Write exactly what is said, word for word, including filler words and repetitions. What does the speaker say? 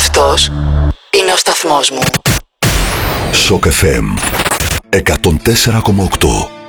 Αυτός είναι ο σταθμός μου. Σοκ εφ εμ εκατόν τέσσερα κόμμα οκτώ.